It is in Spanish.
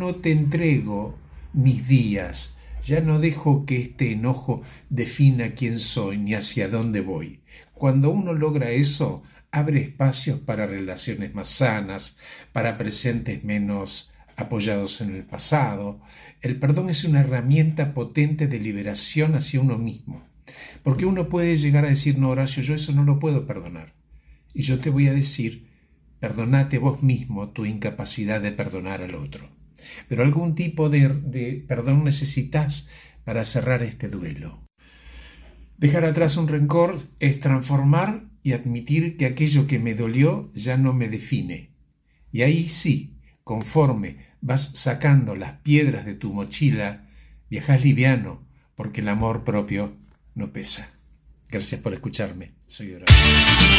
no te entrego mis días, ya no dejo que este enojo defina quién soy ni hacia dónde voy. Cuando uno logra eso, abre espacios para relaciones más sanas, para presentes menos apoyados en el pasado. El perdón es una herramienta potente de liberación hacia uno mismo, porque uno puede llegar a decir, no, Horacio, yo eso no lo puedo perdonar. Y yo te voy a decir, perdonate vos mismo tu incapacidad de perdonar al otro. Pero algún tipo de perdón necesitas para cerrar este duelo. Dejar atrás un rencor es transformar y admitir que aquello que me dolió ya no me define. Y ahí sí, conforme vas sacando las piedras de tu mochila, viajas liviano, porque el amor propio no pesa. Gracias por escucharme. Soy Horacio.